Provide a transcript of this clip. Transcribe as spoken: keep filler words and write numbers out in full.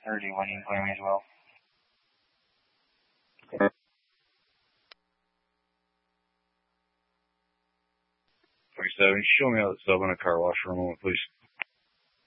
Or do you want to employ me as well? forty-seven, show me how to sub in a car wash for a moment, please.